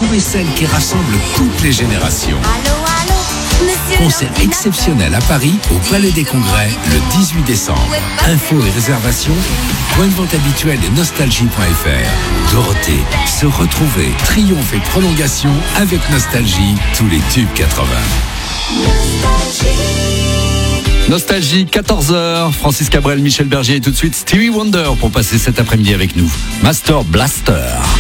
Retrouvez celle qui rassemble toutes les générations. Concert exceptionnel à Paris, au Palais des Congrès, le 18 décembre. Infos et réservations, point de vente habituel et nostalgie.fr. Dorothée, se retrouver, triomphe et prolongation avec Nostalgie, tous les tubes 80. Nostalgie, 14h, Francis Cabrel, Michel Berger et tout de suite Stevie Wonder pour passer cet après-midi avec nous. Master Blaster.